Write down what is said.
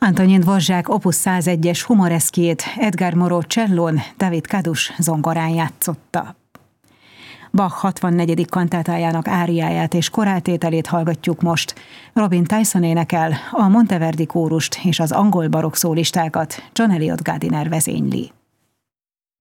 Antonin Dvořák Opus 101-es Humoreszkjét Edgar Moreau csellón, David Kadus zongorán játszotta. Bach 64. kantátájának áriáját és koráltételét hallgatjuk most. Robin Tyson énekel, a Monteverdi kórust és az angol barokk szólistákat John Eliot Gardiner vezényli.